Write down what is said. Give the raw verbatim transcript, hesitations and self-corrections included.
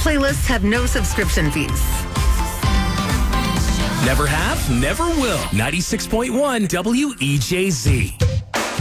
playlists have no subscription fees. Never have, never will. ninety-six point one W E J Z.